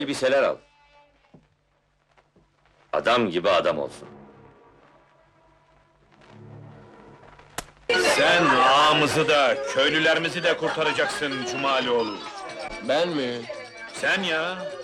elbiseler al. Adam gibi adam olsun. Sen ağamızı da, köylülerimizi de kurtaracaksın Cumalioğlu. Ben mi? Sen ya!